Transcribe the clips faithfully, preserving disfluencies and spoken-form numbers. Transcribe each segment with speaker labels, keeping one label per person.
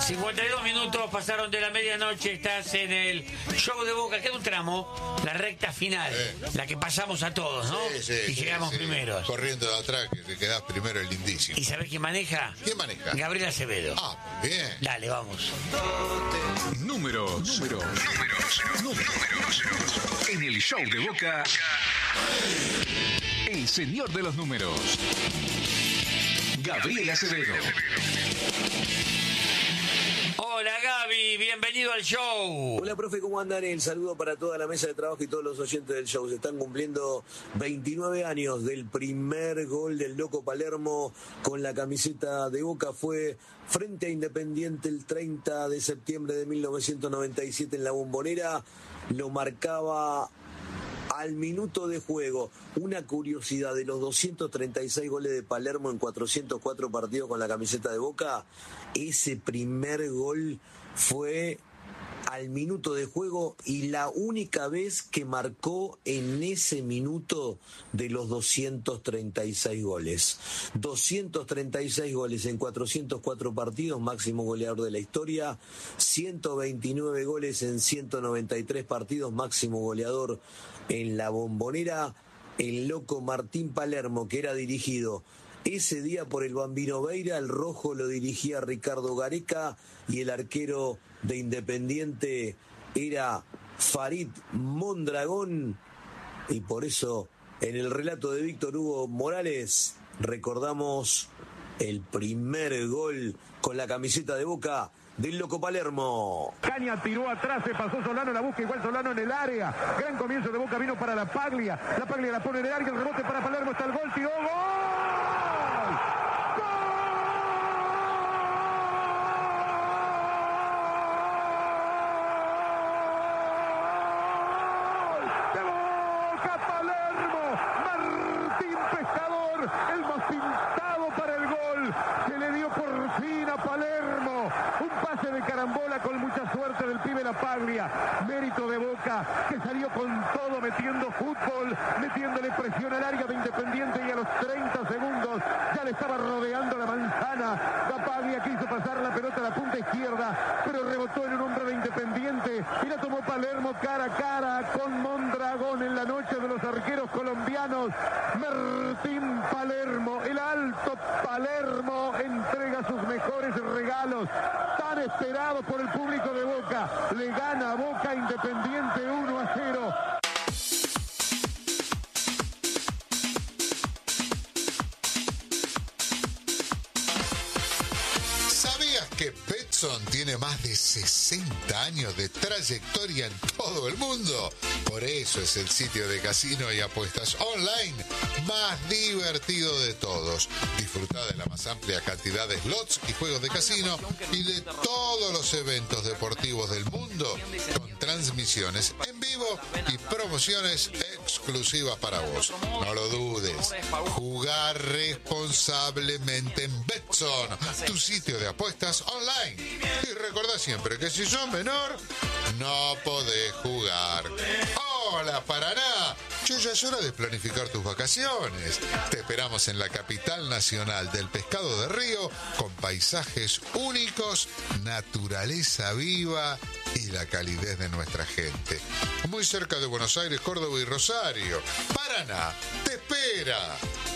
Speaker 1: cincuenta y dos minutos pasaron de la medianoche, estás en el show de Boca, queda un tramo, la recta final, eh. la que pasamos a todos, ¿no?
Speaker 2: Sí, sí,
Speaker 1: y
Speaker 2: sí,
Speaker 1: llegamos
Speaker 2: sí.
Speaker 1: primeros.
Speaker 2: Corriendo de atrás, que te quedás primero el lindísimo.
Speaker 1: ¿Y sabés quién maneja?
Speaker 2: ¿Quién maneja?
Speaker 1: Gabriel Acevedo.
Speaker 2: Ah, bien.
Speaker 1: Dale, vamos.
Speaker 3: Números, números, números, números. En el show de Boca, el señor de los números, Gabriel Acevedo.
Speaker 1: Hola Gaby, bienvenido al show.
Speaker 4: Hola profe, ¿cómo andan? El saludo para toda la mesa de trabajo y todos los oyentes del show. Se están cumpliendo veintinueve años del primer gol del Loco Palermo con la camiseta de Boca. Fue frente a Independiente el treinta de septiembre de mil novecientos noventa y siete en la Bombonera. Lo marcaba al minuto de juego. Una curiosidad, de los doscientos treinta y seis goles de Palermo en cuatrocientos cuatro partidos con la camiseta de Boca, ese primer gol fue al minuto de juego y la única vez que marcó en ese minuto de los doscientos treinta y seis goles. doscientos treinta y seis goles en cuatrocientos cuatro partidos, máximo goleador de la historia. ciento veintinueve goles en ciento noventa y tres partidos, máximo goleador en la Bombonera. El Loco Martín Palermo, que era dirigido ese día por el Bambino Veira, el rojo lo dirigía Ricardo Gareca y el arquero de Independiente era Farid Mondragón. Y por eso, en el relato de Víctor Hugo Morales, recordamos el primer gol con la camiseta de Boca del Loco Palermo.
Speaker 5: Caña tiró atrás, se pasó Solano, la busca igual Solano en el área. Gran comienzo de Boca, vino para la Paglia. La Paglia la pone en el área, el rebote para Palermo, está el gol, tiró, ¡gol! Mérito de Boca, que salió con todo metiendo fútbol, metiéndole presión al área de Independiente, y a los treinta segundos ya le estaba rodeando la manzana. La Paglia quiso pasar la pelota a la punta izquierda, pero rebotó en un hombre de Independiente y la tomó Palermo cara a cara con Mondragón en la noche de los arqueros colombianos. Martín Palermo, el alto Palermo, entrega sus mejores regalos, tan esperados por el público de Boca. Le gana a Boca Independiente uno a cero.
Speaker 2: ¿Sabías que Betson tiene más de sesenta años de trayectoria en todo el mundo? Por eso es el sitio de casino y apuestas online más divertido de todos. Disfruta de la más amplia cantidad de slots y juegos de casino y de todos los eventos deportivos del mundo, con transmisiones en vivo y promociones exclusivas para vos. No lo dudes. Jugar responsablemente en Betson, tu sitio de apuestas online. Y recordá siempre que si sos menor, no podés jugar. ¡Hola, Paraná! Yo ya es hora de planificar tus vacaciones. Te esperamos en la capital nacional del pescado de río, con paisajes únicos, naturaleza viva y la calidez de nuestra gente. Muy cerca de Buenos Aires, Córdoba y Rosario. Paraná te espera.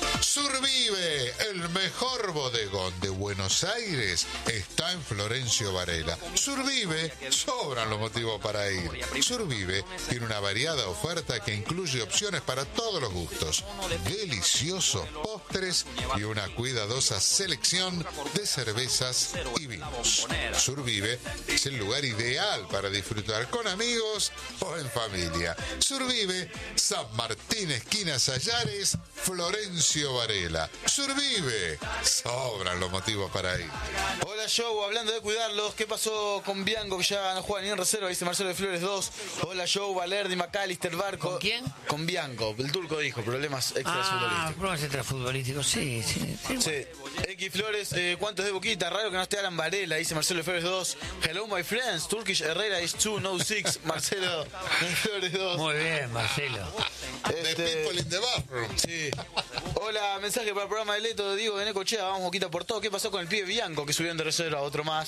Speaker 2: Survive, el mejor bodegón de Buenos Aires, está en Florencio Varela. Survive, sobran los motivos para ir. Survive tiene una variada oferta que incluye opciones para todos los gustos, deliciosos postres y una cuidadosa selección de cervezas y vinos. Survive es el lugar ideal para disfrutar con amigos o en familia. Survive, San Martín, esquina Sayares, Florencio Varela. Survive, sobran los motivos para ir.
Speaker 6: Hola Joe, hablando de cuidarlos, ¿qué pasó con Bianco que ya no juega ni en reserva? Dice Marcelo de Flores dos. Hola Joe, Valerdi, McAllister, Barco.
Speaker 1: ¿Con quién?
Speaker 6: Con Bianco, el turco dijo, problemas extrafutbolísticos.
Speaker 1: Ah, problemas extrafutbolísticos, sí, sí. Sí,
Speaker 6: sí. X Flores, eh, ¿cuántos de Boquita? Raro que no esté Alan Varela, dice Marcelo de Flores dos. Hello my friends, Turkish Herrera is two no six, Marcelo de Flores dos.
Speaker 1: Muy bien, Marcelo.
Speaker 2: Este... The people in the bathroom.
Speaker 6: Sí. Hola, mensaje para el programa de Leto, Diego de Necochea, vamos Boquita por todo. ¿Qué pasó con el pibe Bianco que subieron de reserva? Otro más.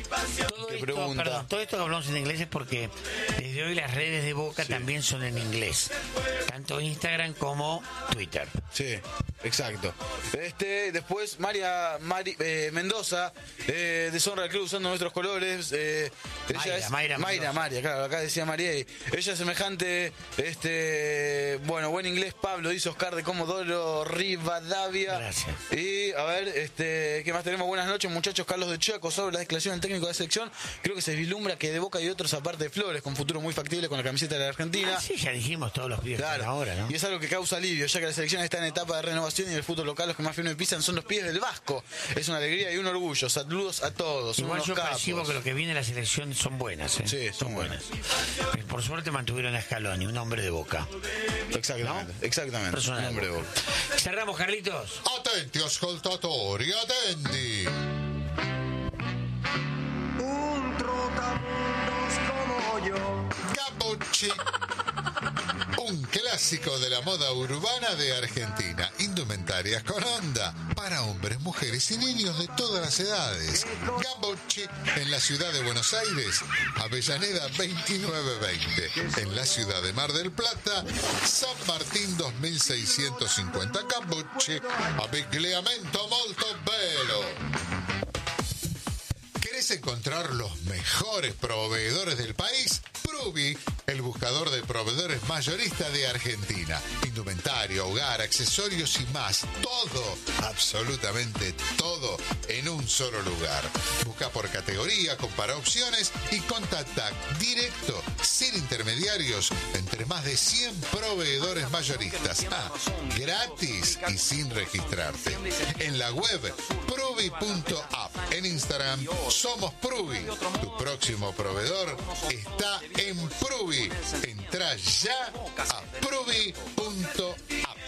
Speaker 1: Todo
Speaker 6: ¿Qué
Speaker 1: esto,
Speaker 6: pregunta?
Speaker 1: perdón, todo esto que hablamos en inglés es porque desde hoy las redes de Boca
Speaker 6: Sí.
Speaker 1: también son en inglés. Tanto Instagram como Twitter.
Speaker 6: Sí, exacto. Este, después María Mari, eh, Mendoza eh, deshonra al club usando nuestros colores. Eh, ella
Speaker 1: Mayra,
Speaker 6: es
Speaker 1: Mayra
Speaker 6: Mayra,
Speaker 1: Mendoza.
Speaker 6: María, claro, acá decía María. Ella es semejante, este, bueno, buen inglés, Pablo, dice Oscar de Comodoro Rivadavia.
Speaker 1: Gracias.
Speaker 6: Y a ver, este, ¿qué más tenemos? Buenas noches, muchachos. Carlos de Chaco sobre la declaración del técnico de la selección. Creo que se vislumbra que de Boca hay otros aparte de Flores, con futuro muy factible con la camiseta de la Argentina.
Speaker 1: Ah, sí, ya dijimos todos los pibes
Speaker 6: Claro,
Speaker 1: ahora, ¿no?
Speaker 6: y es algo que causa alivio, ya que la selección está en etapa de renovación y el fútbol local los que más firme pisan son los pies del Vasco. Es una alegría y un orgullo. Saludos a todos. Son
Speaker 1: Igual
Speaker 6: unos
Speaker 1: yo
Speaker 6: capos.
Speaker 1: percibo que lo que viene de la selección son buenas, ¿eh?
Speaker 6: Sí, son buenas.
Speaker 1: Eh, Por suerte mantuvieron a Scaloni, un hombre de Boca.
Speaker 6: Exactamente, exactamente.
Speaker 1: Personal.
Speaker 6: Un hombre de Boca.
Speaker 1: Cerramos, Carlitos.
Speaker 2: Attenti ascoltatori, attenti!
Speaker 7: Un trotamundos como yo.
Speaker 2: Capocci, un clásico de la moda urbana de Argentina. Indumentarias con onda para hombres, mujeres y niños de todas las edades. Capocci en la ciudad de Buenos Aires, Avellaneda veintinueve veinte. En la ciudad de Mar del Plata, San Martín dos mil seiscientos cincuenta. Capocci, abbigliamento molto bello. ¿Querés encontrar los mejores proveedores del país? Pruvi, el buscador de proveedores mayorista de Argentina. Indumentario, hogar, accesorios y más. Todo, absolutamente todo, en un solo lugar. Busca por categoría, compara opciones y contacta directo, sin intermediarios, entre más de cien proveedores mayoristas. Ah, gratis y sin registrarte. En la web, pruvi punto app. En Instagram, somos Pruvi. Tu próximo proveedor está en Pruvi. Entra ya a pruvi punto app.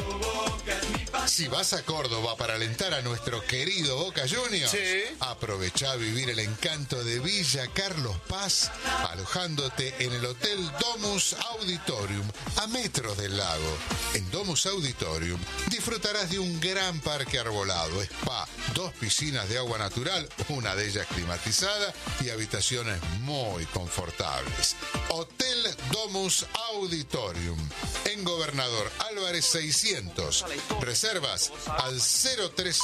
Speaker 2: Si vas a Córdoba para alentar a nuestro querido Boca Juniors,
Speaker 6: Sí.
Speaker 2: aprovecha a vivir el encanto de Villa Carlos Paz, alojándote en el Hotel Domus Auditorium, a metros del lago. En Domus Auditorium disfrutarás de un gran parque arbolado, spa, dos piscinas de agua natural, una de ellas climatizada y habitaciones muy confortables. Hotel Domus Auditorium, en Gobernador Álvarez seiscientos. Reservas al cero tres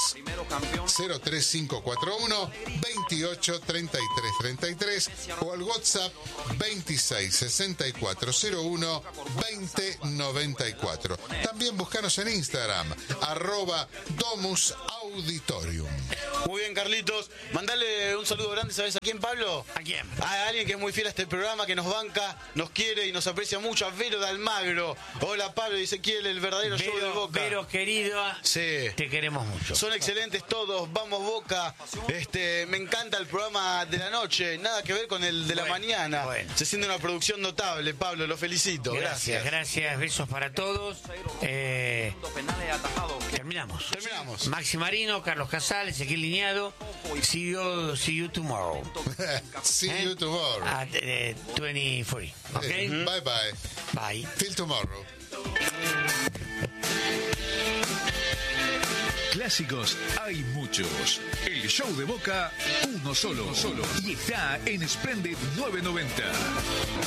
Speaker 2: cinco cuatro uno veintiocho treinta y tres treinta y tres o al WhatsApp veintiséis sesenta y cuatro cero uno veinte noventa y cuatro. También búscanos en Instagram, arroba Domus Auditorium.
Speaker 6: Muy bien, Carlitos. Mandale un saludo grande, ¿sabes a quién, Pablo?
Speaker 1: ¿A quién?
Speaker 6: A alguien que es muy fiel a este programa, que nos banca, nos quiere y nos aprecia mucho, a Vero de Almagro. Hola, Pablo y Ezequiel, el verdadero show de
Speaker 1: Vero,
Speaker 6: Boca.
Speaker 1: Vero, querida,
Speaker 6: Sí.
Speaker 1: te queremos mucho.
Speaker 6: Son excelentes todos, vamos Boca. Este, me encanta el programa de la noche, nada que ver con el de la
Speaker 1: Bueno,
Speaker 6: mañana.
Speaker 1: bueno.
Speaker 6: Se siente una producción notable, Pablo, lo felicito.
Speaker 1: Gracias,
Speaker 6: Gracias.
Speaker 1: gracias, besos para todos. Eh, terminamos.
Speaker 6: Terminamos.
Speaker 1: Maxi Marino, Carlos Casal, Ezequiel Lineado. See you, see you tomorrow.
Speaker 2: See
Speaker 1: ¿Eh?
Speaker 2: you tomorrow.
Speaker 1: At eh, veinticuatro. ¿Ok?
Speaker 2: Eh, Bye bye.
Speaker 1: Bye.
Speaker 2: Till tomorrow.
Speaker 3: Clásicos hay muchos. El show de Boca, uno solo. solo. Y está en Splendid novecientos noventa.